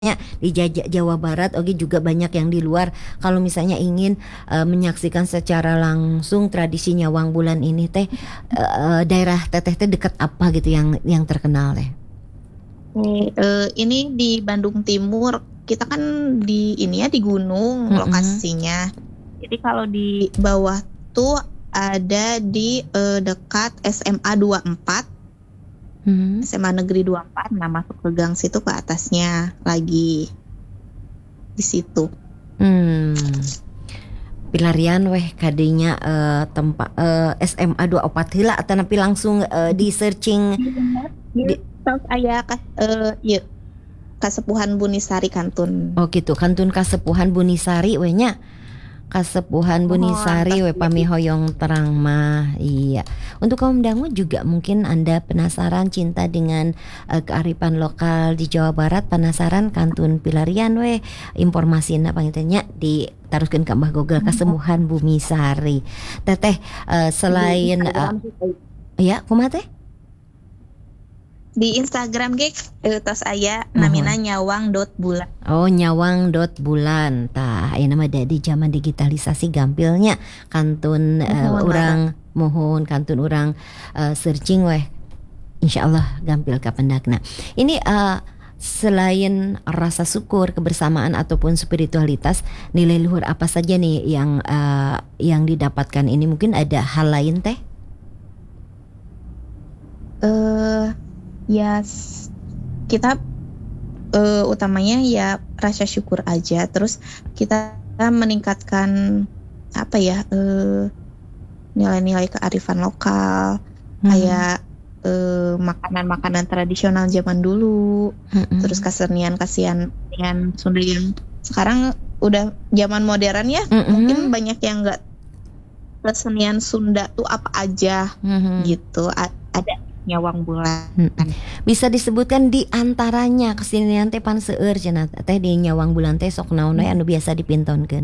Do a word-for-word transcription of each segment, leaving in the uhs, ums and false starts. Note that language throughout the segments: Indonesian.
Di Jaja- Jawa Barat, oke juga banyak yang di luar. Kalau misalnya ingin eh, menyaksikan secara langsung tradisi Nyawang Bulan ini teh, eh, daerah teteh teh dekat apa gitu yang yang terkenal teh? Oke, eh, ini di Bandung Timur. Kita kan di ini ya di gunung Mm-mm. lokasinya. Jadi kalau di bawah tuh ada di eh, dekat S M A empat, Hmm. S M A Negeri dua puluh empat. Nah, masuk ke gang situ ke atasnya lagi di situ. Hmm. Pilarian weh kadinya eh, tempat eh, S M A dua puluh empat heula atau napi langsung eh, di searching di, Terus ayah kas, eh, yuk, Kasepuhan Bunisari Kantun. oh gitu Kantun Kasepuhan Bunisari we nya. Kasepuhan Mohon Bunisari we tas pamihoyong terang mah iya. Untuk kaum dangu juga mungkin Anda penasaran cinta dengan eh, kearifan lokal di Jawa Barat, penasaran Kantun Pilarian we informasinya pangitnya ditaruhkeun ka Mbah Google Kasembuhan Bumisari. Teteh eh, di selain eh, Instagram ya kumaha teh? di Instagram gek eh, tos aya namina Mohon. nyawang dot bulan. Oh nyawang dot bulan tah ini nama di zaman digitalisasi gampilnya kantun eh, Mohon Lara. orang mohon kantun orang eh, searching weh insyaallah gampil ka pendakna ini eh, selain rasa syukur kebersamaan ataupun spiritualitas nilai luhur apa saja nih yang eh, yang didapatkan ini mungkin ada hal lain teh. Eh ya s- kita eh, utamanya ya rasa syukur aja, terus kita meningkatkan apa ya eh, nilai-nilai kearifan lokal Hmm. kayak eh, makanan-makanan tradisional zaman dulu, Mm-mm. terus kesenian kesenian Sunda yang sekarang udah zaman modern ya, Mm-mm. mungkin banyak yang nggak kesenian Sunda tuh apa aja Mhm. gitu. A- ada Nyawang Bulan. Mm-mm. Bisa disebutkan di antaranya kesenian teh pan seueur cenah teh di Nyawang Bulan teh sok naon we anu biasa dipintonkeun.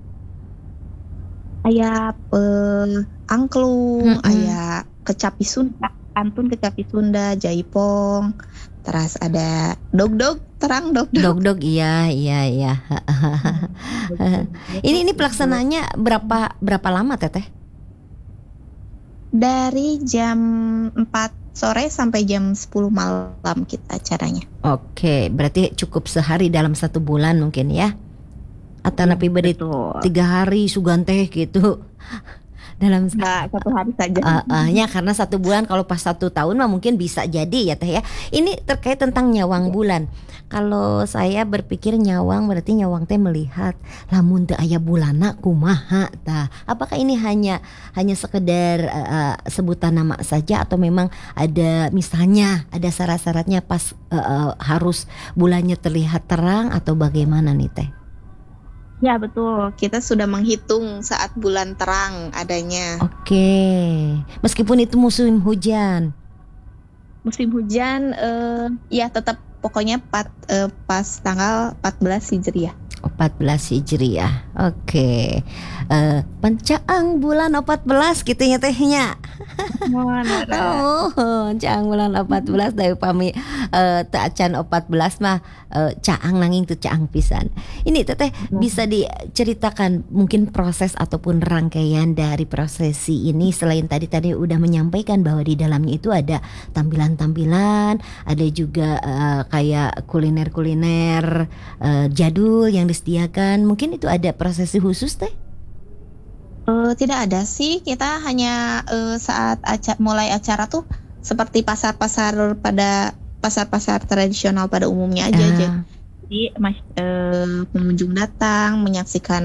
Aya eh, angklung, Mm-mm. aya kecapi Sunda, pantun kecapi Sunda, jaipong, terus ada dog-dog, terang dog-dog. Dog-dog iya iya iya. Ini ini pelaksanaannya berapa berapa lama teteh? Dari jam empat sore sampai jam sepuluh malam kita acaranya. Oke, berarti cukup sehari dalam satu bulan mungkin ya? Atau napi beri Betul. tiga hari sugan teh gitu dalam Nah, satu hari saja. Uh, uh, ya karena satu bulan kalau pas satu tahun mah mungkin bisa jadi ya teh ya. Ini terkait tentang nyawang bulan. Kalau saya berpikir nyawang berarti nyawang teh melihat lamun teu aya bulana kumaha tah. Apakah ini hanya hanya sekedar uh, uh, sebutan nama saja atau memang ada misalnya ada syarat-syaratnya pas uh, uh, harus bulannya terlihat terang atau bagaimana nih teh? Ya betul, kita sudah menghitung saat bulan terang adanya. Oke, meskipun itu musim hujan. Musim hujan eh, ya tetap pokoknya pat, eh, pas tanggal empat belas Hijriah. empat belas Hijriah. Oke. Eh pencaang bulan empat belas gitu ya tehnya. Oh, caang bulan empat belas dari pami eh teu acan empat belas mah eh, caang nanging teu caang pisan. Ini teteh bisa diceritakan mungkin proses ataupun rangkaian dari prosesi ini selain tadi tadi udah menyampaikan bahwa di dalamnya itu ada tampilan-tampilan, ada juga eh, kayak kuliner-kuliner eh, jadul yang disediakan. Mungkin itu ada prosesi khusus teh? Eh, tidak ada sih, kita hanya eh, saat aca- mulai acara tuh seperti pasar-pasar pada pasar-pasar tradisional pada umumnya aja. aja. Ah, Jadi mas, eh, pengunjung datang menyaksikan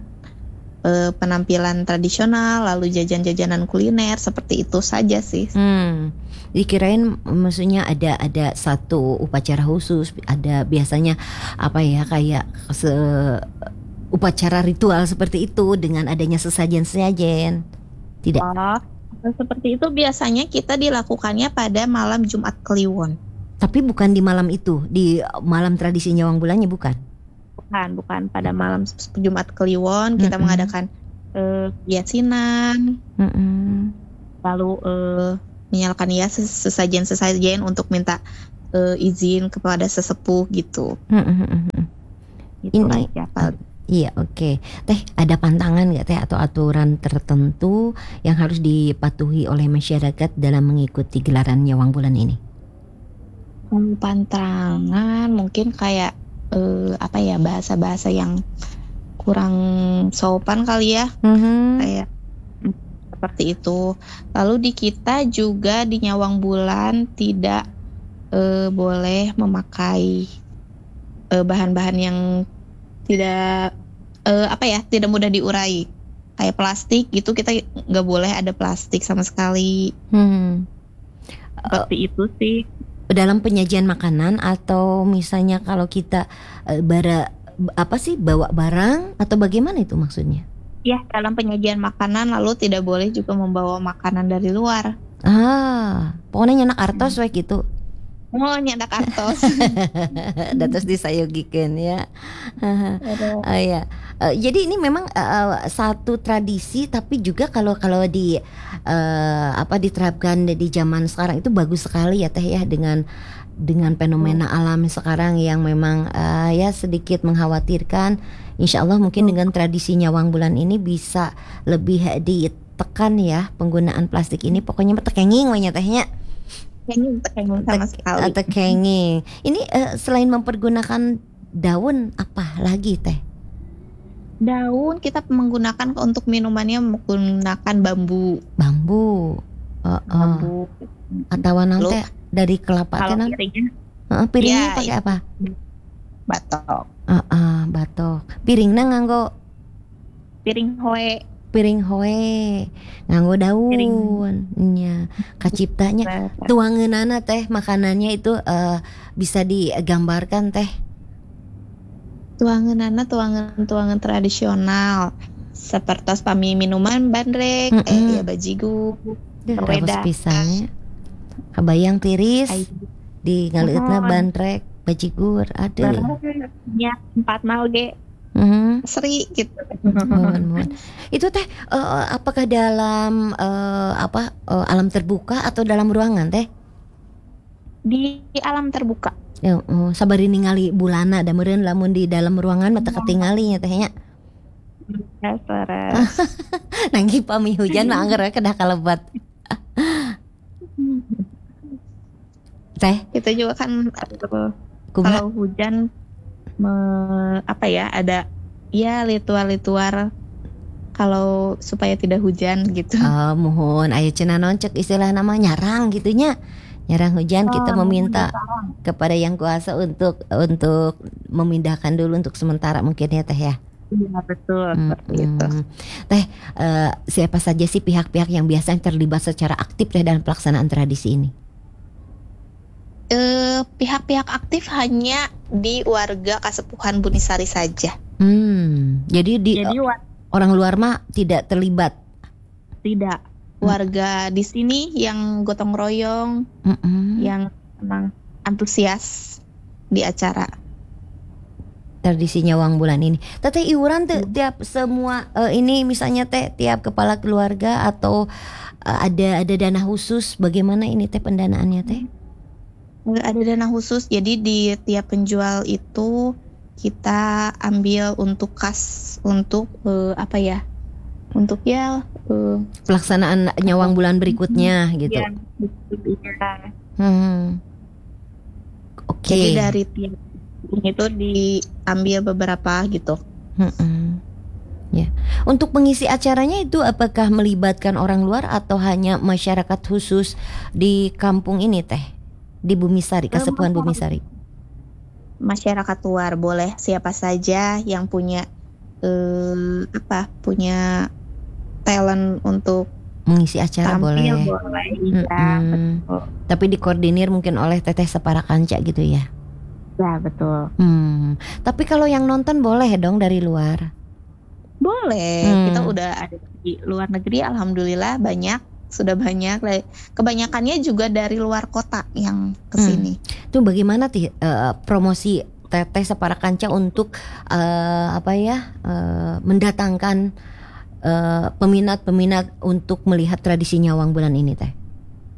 eh, penampilan tradisional, lalu jajan-jajanan kuliner seperti itu saja sih. hmm. Dikirain maksudnya ada ada satu upacara khusus, ada biasanya apa ya kayak se upacara ritual seperti itu dengan adanya sesajen-sesajen. Tidak. Oh, seperti itu biasanya kita dilakukannya pada malam Jumat Kliwon. Tapi bukan di malam itu, di malam tradisi Nyawang Bulannya bukan. Bukan, bukan pada malam Jumat Kliwon kita Mm-mm. mengadakan eh, yasinan, Mm-mm. lalu eh, menyalakan ya ses- sesajen-sesajen untuk minta uh, izin kepada sesepuh gitu. Hmm, hmm, hmm, hmm. Itu Ini aja paling. iya oke. Teh ada pantangan nggak teh atau aturan tertentu yang harus dipatuhi oleh masyarakat dalam mengikuti gelaran Nyawang Bulan ini? Hmm, Pantangan mungkin kayak eh, apa ya, bahasa-bahasa yang kurang sopan kali ya, Mhm. kayak mm, seperti itu. Lalu di kita juga di Nyawang Bulan tidak eh, boleh memakai eh, bahan-bahan yang tidak eh, apa ya, tidak mudah diurai. Kayak plastik gitu, kita nggak boleh ada plastik sama sekali. Hmm. Seperti itu sih. Dalam penyajian makanan atau misalnya kalau kita eh, bara apa sih bawa barang atau bagaimana itu maksudnya? Ya, dalam penyajian makanan lalu tidak boleh juga membawa makanan dari luar. Ah, pokoknya nyenak artos we gitu. Oh, nyedak artos. Datos disayogikeun ya. Ada. Oh ya. Eh, jadi ini memang eh, satu tradisi tapi juga kalau kalau di eh, apa diterapkan di zaman sekarang itu bagus sekali ya Teh ya dengan dengan fenomena alam sekarang yang memang eh, ya sedikit mengkhawatirkan. Insya Allah mungkin dengan tradisi Nyawang Bulan ini bisa lebih ditekan ya penggunaan plastik ini. Pokoknya mah tekenging we nya Tehnya. Kayaknya tekenging sama sekali. Tekenging. Ini eh, selain mempergunakan daun apa lagi Teh? Daun kita menggunakan untuk minumannya menggunakan bambu. Bambu. Uh, uh. Bambu. Atau naon teh dari kelapa teh Kalau naon? piringnya Heeh, piringnya Ya, pakai itu. apa? batok. Heeh, batok. Piringna nganggo Piring hoe. piring hoe, nganggo daun. Nya, kaciptanya tuangeunana teh makanannya itu eh, bisa digambarkan teh. Tuanganana tuangan-tuangan tradisional. Seperti pami minuman bandrek, Mm-mm. eh ya bajigu, Duh, Perweda. rebus pisannya. Kabayang tiris Ai. di ngaleutna Mohon. bandrek bajigur aduh. Ya, empat mal ge Mhm. seri gitu. Mohon, mohon. Itu teh eh, apakah dalam eh, apa eh, alam terbuka atau dalam ruangan teh? Di alam terbuka. Ya, oh, sabari ningali bulana da meureun lamun di dalam ruangan mata ketingali nya tehnya. Ya, seres. Nanggi pami hujan mah angger we kedah kalebat. Teh, Kita juga kan aduh, kumaha? kalau hujan me- apa ya, ada ya ritual-ritual kalau supaya tidak hujan gitu. Oh, mohon aya cenah naon cek istilah nama nyarang gitu nya. Nyarang hujan kita Oh, meminta kepada yang kuasa untuk untuk memindahkan dulu untuk sementara mungkin ya teh ya. Iya, betul seperti itu. Mm-mm. Teh, eh, siapa saja sih pihak-pihak yang biasanya terlibat secara aktif teh dalam pelaksanaan tradisi ini? Eh, pihak-pihak aktif hanya di warga Kasepuhan Bunisari saja. Hmm, jadi di Jadi wa- orang luar mah tidak terlibat. tidak warga di sini yang gotong royong, Mm-mm. yang memang antusias di acara. Tradisi Nyawang Bulan ini. Teteh iuran tuh tiap semua eh, ini misalnya teh tiap kepala keluarga atau eh, ada ada dana khusus bagaimana ini teh pendanaannya teh? Nggak ada dana khusus, jadi di tiap penjual itu kita ambil untuk kas untuk eh, apa ya? Untuk ya eh, Pelaksanaan Nyawang Bulan berikutnya gitu. yang ya. Hmm. Oke. Jadi dari tiap itu diambil beberapa gitu. Mm-mm. Ya. Untuk mengisi acaranya itu apakah melibatkan orang luar atau hanya masyarakat khusus di kampung ini teh? Di Bumisari, Kasepuhan Bumisari. Masyarakat luar boleh siapa saja yang punya eh, apa? Punya talent untuk Mengisi acara tampil boleh. boleh. Iya, Mm-mm. betul. Tapi dikoordinir mungkin oleh Teteh Separa Kanca gitu ya. Ya, betul. Hmm. Tapi kalau yang nonton boleh dong dari luar. Boleh. Hmm. Kita udah ada di luar negeri, alhamdulillah banyak, sudah banyak. Kebanyakannya juga dari luar kota yang kesini. Itu bagaimana sih eh, promosi Teteh Separa Kanca untuk eh, apa ya eh, mendatangkan eh, peminat-peminat untuk melihat tradisi Nyawang Bulan ini teh?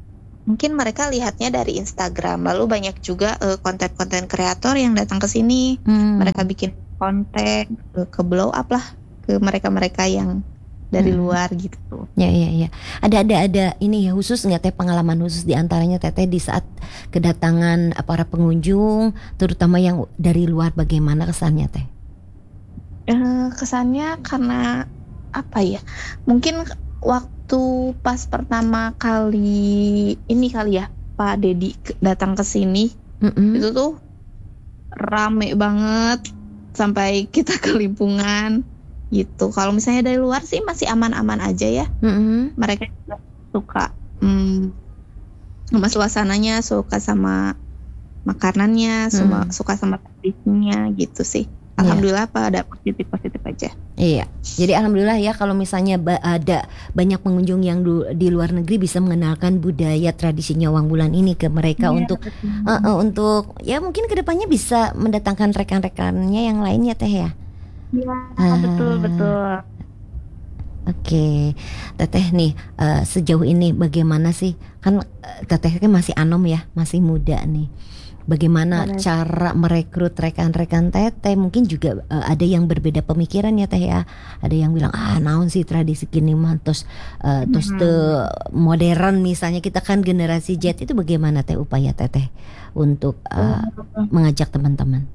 mungkin mereka lihatnya dari Instagram. Lalu banyak juga uh, konten-konten kreator yang datang ke sini. Hmm. Mereka bikin konten uh, ke blow up lah ke mereka-mereka yang dari hmm. luar gitu. Ya ya ya. Ada ada ada ini ya khusus nggak teh, pengalaman khusus diantaranya teteh di saat kedatangan para pengunjung, terutama yang dari luar, bagaimana kesannya teh? Uh, kesannya karena apa ya? Mungkin waktu pas pertama kali ini kali ya Pak Dedi datang ke sini, mm-hmm. itu tuh rame banget sampai kita kelimpungan gitu. Kalau misalnya dari luar sih masih aman-aman aja ya. Mm-hmm. Mereka juga suka hmm, sama suasananya, suka sama makanannya, mm. suka sama tradisinya gitu sih. Alhamdulillah yeah. pada positif-positif aja. Iya, jadi alhamdulillah ya kalau misalnya ba- ada banyak pengunjung yang du- di luar negeri bisa mengenalkan budaya tradisi Nyawang Bulan ini ke mereka yeah, untuk uh, uh, untuk ya mungkin kedepannya bisa mendatangkan rekan-rekannya yang lainnya teh ya. Iya yeah, uh, betul betul. Oke, okay. Teteh nih uh, sejauh ini bagaimana sih, kan uh, Teteh kan masih anom ya, masih muda nih. Bagaimana Boleh. cara merekrut rekan-rekan teteh? Mungkin juga uh, ada yang berbeda pemikiran ya teh ya. Ada yang bilang ah naon sih tradisi gini mah terus uh, terus hmm. te modern, misalnya kita kan generasi Z. Itu bagaimana teh upaya teteh untuk uh, hmm. mengajak teman-teman?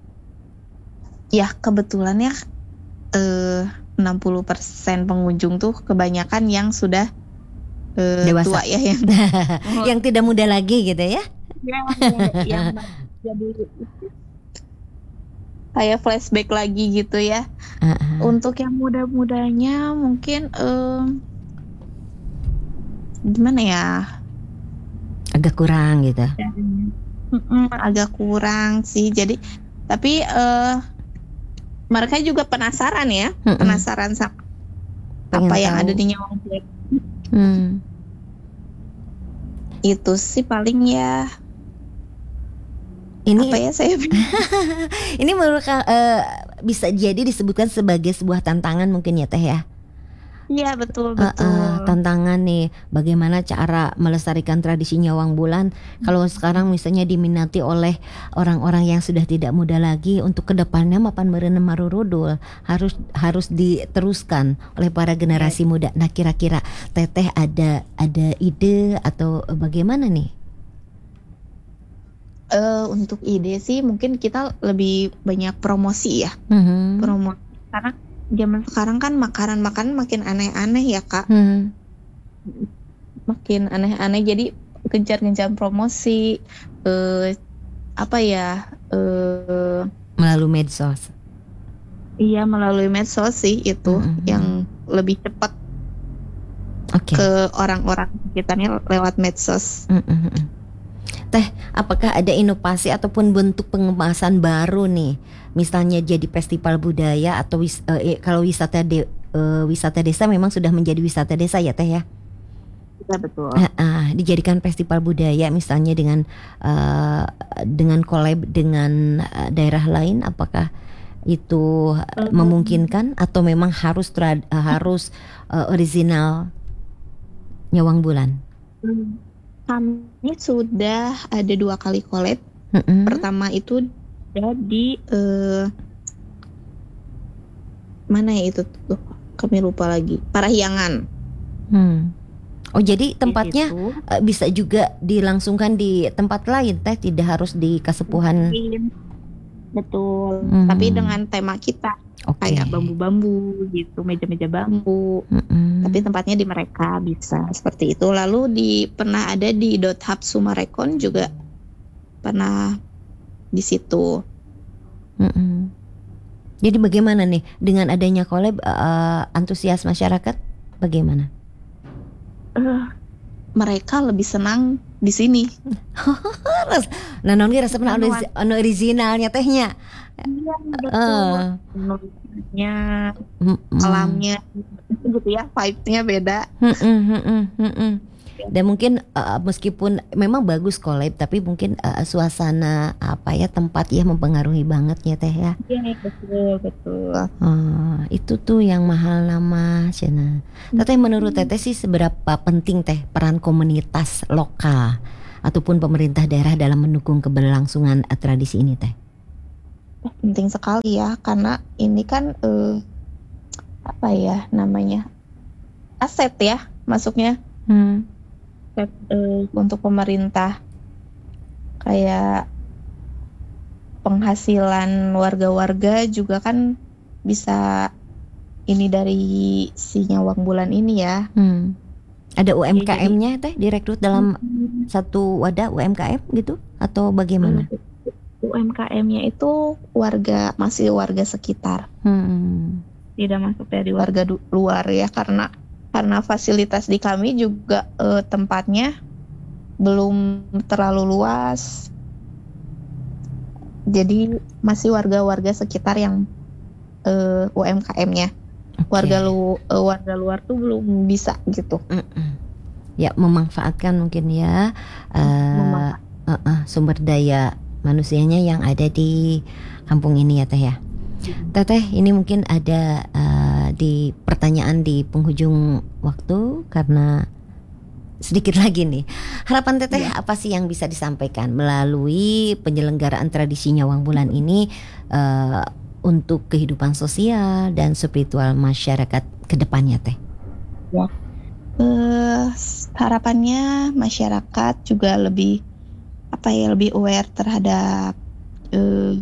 Ya kebetulan ya uh, enam puluh persen pengunjung tuh kebanyakan yang sudah uh, dewasa tua ya, yang yang tidak muda lagi gitu ya. Ya, yang jadi kayak flashback lagi gitu ya. Uh-huh. Untuk yang muda-mudanya mungkin um, gimana ya? Agak kurang gitu. Mm-mm, agak kurang sih. Jadi tapi uh, mereka juga penasaran ya, Mm-mm. penasaran sama Pengen apa tahu. yang ada di Nyawang Bulan. Hmm. Itu sih paling ya. Ini apa ya saya ini menurut uh, bisa jadi disebutkan sebagai sebuah tantangan mungkin ya teh ya. Iya betul betul. Uh, uh, tantangan nih, bagaimana cara melestarikan tradisi Nyawang Bulan hmm. kalau sekarang misalnya diminati oleh orang-orang yang sudah tidak muda lagi, untuk kedepannya mapan meureun marurudul harus harus diteruskan oleh para generasi okay. muda. Nah kira-kira teteh ada ada ide atau bagaimana nih? Uh, untuk ide sih mungkin kita lebih banyak promosi ya, mm-hmm. promosi karena zaman sekarang kan makanan-makanan makin aneh-aneh ya kak, mm. makin aneh-aneh, jadi gencar-gencar promosi, uh, apa ya, uh, melalui medsos. Iya melalui medsos sih itu mm-hmm. yang lebih cepat okay. ke orang-orang sekitarnya lewat medsos. Mm-hmm. Teh, apakah ada inovasi ataupun bentuk pengemasan baru nih? Misalnya jadi festival budaya atau wis, uh, eh, kalau wisata de, uh, wisata desa memang sudah menjadi wisata desa ya Teh ya? Iya betul. Uh, uh, dijadikan festival budaya misalnya dengan uh, dengan collab dengan uh, daerah lain, apakah itu uh, memungkinkan atau memang harus trad, uh, harus uh, original Nyawang Bulan? Hmm. Kami sudah ada dua kali collab. Mm-hmm. Pertama itu di uh, mana ya itu tuh? Kami lupa lagi. Parahyangan. Hmm. Oh jadi tempatnya uh, bisa juga dilangsungkan di tempat lain, Teh, tidak harus di Kasepuhan. Betul. Hmm. Tapi dengan tema kita. Okay. Kayak bambu-bambu gitu, meja-meja bambu. Mm-mm. Tapi tempatnya di mereka bisa seperti itu. Lalu di pernah ada di Dot Hub Sumarekon juga pernah di situ. Mm-mm. Jadi bagaimana nih dengan adanya collab, uh, antusias masyarakat bagaimana? Uh, mereka lebih senang di sini. Nah, non rasa pernah anu originalnya tehnya. Iya betul. Menurutnya, uh. alamnya gitu ya, vibe-nya beda. Mm-mm, mm-mm, mm-mm. Dan mungkin uh, meskipun memang bagus collab, tapi mungkin uh, suasana apa ya tempat ya mempengaruhi banget ya teh ya. Iya betul betul. Oh, itu tuh yang mahal nama cina. Teteh menurut teteh sih seberapa penting teh peran komunitas lokal ataupun pemerintah daerah dalam mendukung keberlangsungan uh, tradisi ini teh? Penting sekali ya, karena ini kan uh, apa ya namanya aset ya masuknya. Hmm. Uh, untuk pemerintah, kayak penghasilan warga-warga juga kan bisa ini dari si Nyawang Bulan ini ya. Hmm. Ada U M K M-nya teh direkrut dalam hmm. satu wadah U M K M gitu atau bagaimana? U M K M-nya itu warga, masih warga sekitar. Hmm. Tidak masuk dari warga du- luar ya, karena karena fasilitas di kami juga eh, tempatnya belum terlalu luas, jadi masih warga-warga sekitar yang eh, U M K M-nya. Okay. Warga lu eh, warga luar tuh belum bisa gitu. Mm-mm. Ya memanfaatkan mungkin ya uh, uh, uh, sumber daya manusianya yang ada di kampung ini ya teh ya. Teteh, ini mungkin ada uh, di pertanyaan di penghujung waktu karena sedikit lagi nih. Harapan teteh ya. Apa sih yang bisa disampaikan melalui penyelenggaraan tradisi Nyawang Bulan ini uh, untuk kehidupan sosial dan spiritual masyarakat ke depannya teh? Ya. Uh, harapannya masyarakat juga lebih apa ya lebih aware terhadap uh,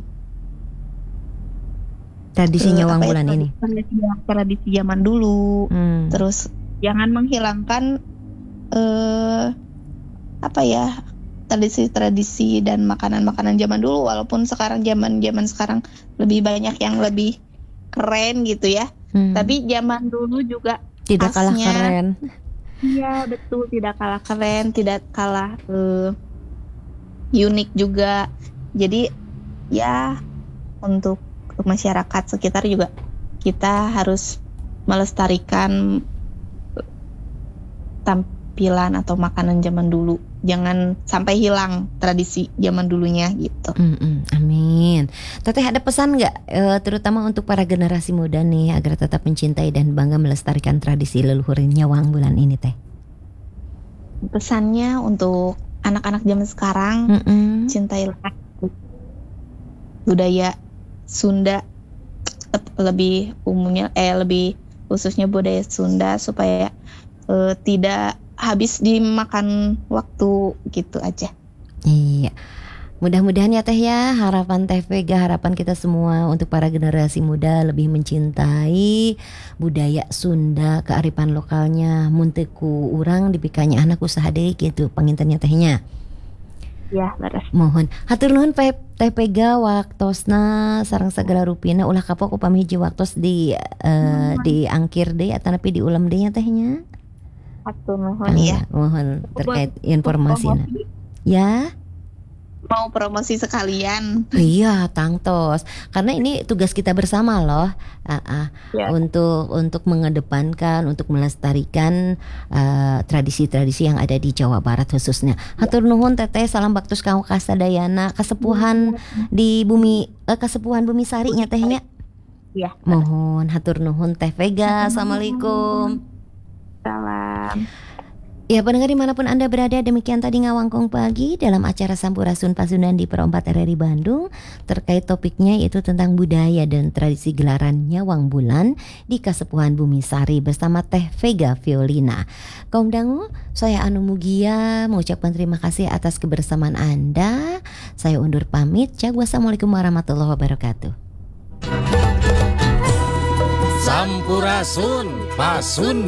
tradisi Nyawang Bulan ya, ini tradisi, tradisi zaman dulu. hmm. Terus jangan menghilangkan eh, apa ya tradisi-tradisi dan makanan-makanan zaman dulu, walaupun sekarang zaman-zaman sekarang lebih banyak yang lebih keren gitu ya. hmm. Tapi zaman dulu juga tidak kalah keren. Iya betul, tidak kalah keren, tidak kalah eh, unik juga. Jadi ya untuk Untuk masyarakat sekitar juga kita harus melestarikan tampilan atau makanan zaman dulu. Jangan sampai hilang tradisi zaman dulunya gitu. Mm-mm, amin. Teteh ada pesan nggak, e, terutama untuk para generasi muda nih agar tetap mencintai dan bangga melestarikan tradisi leluhur Nyawang Bulan ini teh? Pesannya untuk anak-anak zaman sekarang, Mm-mm. cintailah budaya Sunda, lebih umumnya eh lebih khususnya budaya Sunda, supaya eh, tidak habis dimakan waktu gitu aja. Iya. Mudah-mudahan ya teh ya, harapan Teh Vega, harapan kita semua untuk para generasi muda lebih mencintai budaya Sunda, kearifan lokalnya, munteku urang dipikanya anak usaha deui gitu pangintennya tehnya. Ya, beres. Mohon hatur nuhun Teh Vega waktosna sareng sagala rupina ulah kapok upami hiji waktos di uh, di angkir deui atanapi di ulam deui tehnya. Hatur nuhun ya. Mohon terkait informasinya. Ya. Mau promosi sekalian. Iya, tangtos. Karena ini tugas kita bersama loh, uh, uh, ya. untuk untuk mengedepankan, untuk melestarikan uh, tradisi-tradisi yang ada di Jawa Barat khususnya. Hatur nuhun teteh, salam baktus kang kasadayana, kasepuhan di bumi, uh, kasepuhan Bumi Sari nya tehnya. Ya. Mohon hatur nuhun Teh Vega. Assalamualaikum. Salam. Ya pendengar dimanapun Anda berada, demikian tadi Ngawangkong Pagi dalam acara Sampurasun Pasundan di Perempat R R I Bandung terkait topiknya yaitu tentang budaya dan tradisi gelaran Nyawang Bulan di Kasepuhan Bumi Sari bersama Teh Vega Violina. Kaum dangu, saya Anu Mugia mengucapkan terima kasih atas kebersamaan Anda. Saya undur pamit. Wassalamualaikum warahmatullahi wabarakatuh. Sampurasun Pasundan.